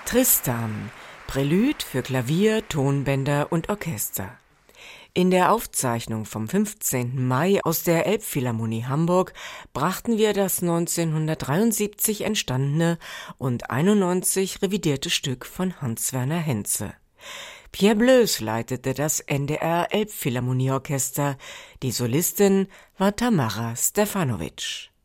Tristan, Prälude für Klavier, Tonbänder und Orchester. In der Aufzeichnung vom 15. Mai aus der Elbphilharmonie Hamburg brachten wir das 1973 entstandene und 91 revidierte Stück von Hans-Werner Henze. Pierre Bleus leitete das NDR Elbphilharmonieorchester, die Solistin war Tamara Stefanovic.